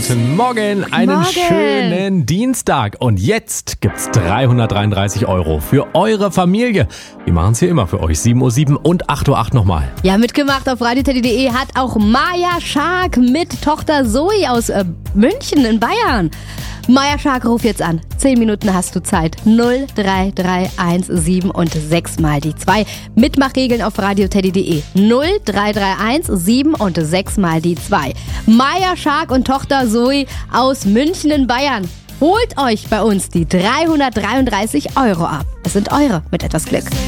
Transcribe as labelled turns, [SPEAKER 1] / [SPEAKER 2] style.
[SPEAKER 1] Guten Morgen, einen schönen Dienstag. Und jetzt gibt's 333 € für eure Familie. Wir machen es hier immer für euch. 7:07 Uhr und 8:08 Uhr nochmal.
[SPEAKER 2] Ja, mitgemacht auf radioteddy.de hat auch Maja Schark mit Tochter Zoe aus München in Bayern. Maja Schark, ruf jetzt an. 10 Minuten hast du Zeit. 03317 und 6 mal die 2. Mitmachregeln auf radioteddy.de. 03317 und 6 mal die 2. Maja Schark und Tochter Zoe aus München in Bayern. Holt euch bei uns die 333 € ab. Es sind eure mit etwas Glück.